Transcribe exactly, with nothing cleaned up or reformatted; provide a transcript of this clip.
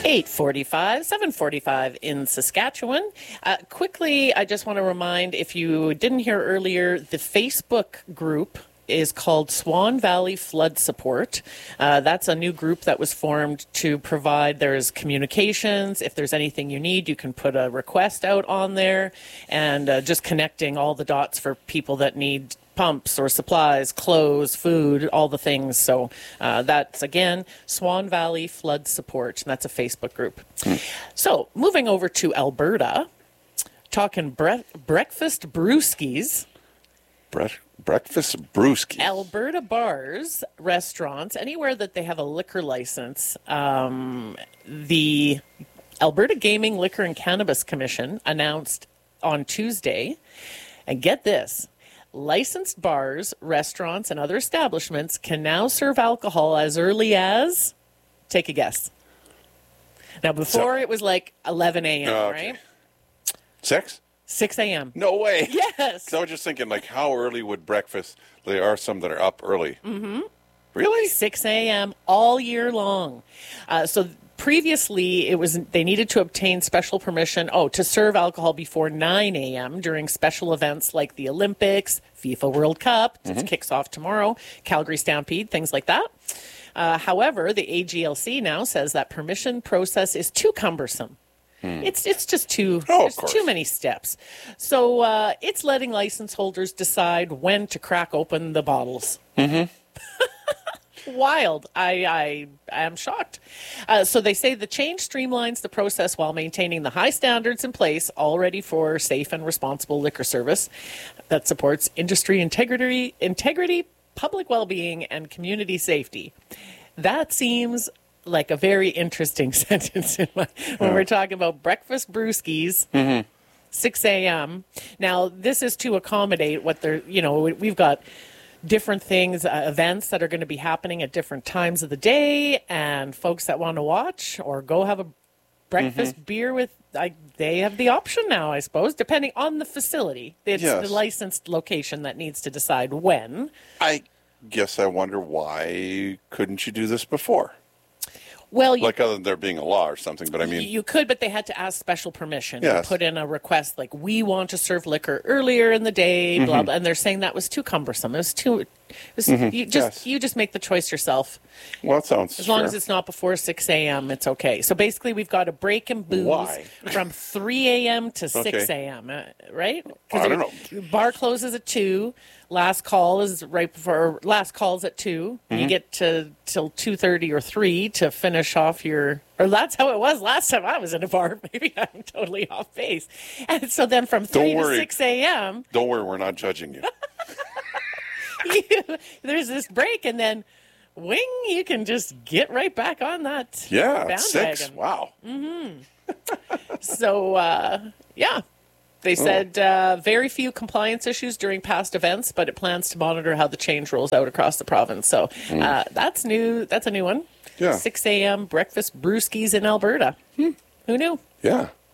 eight forty-five, seven forty-five in Saskatchewan. Uh, quickly, I just want to remind, if you didn't hear earlier, the Facebook group is called Swan Valley Flood Support. Uh, that's a new group that was formed to provide, there's communications. If there's anything you need, you can put a request out on there, and uh, just connecting all the dots for people that need pumps or supplies, clothes, food, all the things. So uh, that's, again, Swan Valley Flood Support, and that's a Facebook group. Mm. So moving over to Alberta, talking bre- breakfast brewskis. Bre- breakfast brewskis. Alberta bars, restaurants, anywhere that they have a liquor license, um, the Alberta Gaming, Liquor and Cannabis Commission announced on Tuesday, and get this, licensed bars, restaurants, and other establishments can now serve alcohol as early as, take a guess. Now, before so, it was like eleven a.m., oh, okay. right? Six? six a.m. No way. Yes. I was just thinking, like, how early would breakfast, there are some that are up early. Mm-hmm. Really? six a.m. all year long. Uh, so previously, it was they needed to obtain special permission, oh, to serve alcohol before nine a.m. during special events like the Olympics, FIFA World Cup, mm-hmm. it kicks off tomorrow, Calgary Stampede, things like that. Uh, however, the A G L C now says that permission process is too cumbersome. Hmm. It's it's just too oh, there's too many steps. So uh, it's letting license holders decide when to crack open the bottles. Mm-hmm. Wild. I, I I am shocked. Uh, so they say the change streamlines the process while maintaining the high standards in place already for safe and responsible liquor service that supports industry integrity, integrity, public well-being, and community safety. That seems like a very interesting sentence in my, when we're talking about breakfast brewskis, mm-hmm. six a.m. Now, this is to accommodate what they're, you know, we've got different things, uh, events that are going to be happening at different times of the day, and folks that want to watch or go have a breakfast mm-hmm. beer with, I, they have the option now, I suppose, depending on the facility. It's yes. the licensed location that needs to decide when. I guess I wonder, why couldn't you do this before? Well, you, like other than there being a law or something, but I mean... You could, but they had to ask special permission. Yes. Put in a request like, we want to serve liquor earlier in the day, mm-hmm. blah, blah. And they're saying that was too cumbersome. It was too... It was, mm-hmm. you, just, yes. you just make the choice yourself. Well, that sounds As long fair. as it's not before six a.m., it's okay. So basically, we've got a break in booze Why? from three a.m. to okay. six a.m., uh, right? I don't know. Bar closes at two. Last call is right before, last call's at two. Mm-hmm. You get to till two thirty or three to finish off your, or that's how it was last time I was in a bar. Maybe I'm totally off base. And so then from three to six a.m. Don't worry, we're not judging you. you. There's this break, and then wing, you can just get right back on that yeah, bandwagon. Six. Wow. Mm-hmm. So, uh, yeah. They said uh, very few compliance issues during past events, but it plans to monitor how the change rolls out across the province. So mm. uh, that's new. That's a new one. Yeah. six a.m. breakfast brewskis in Alberta. Hmm. Who knew? Yeah.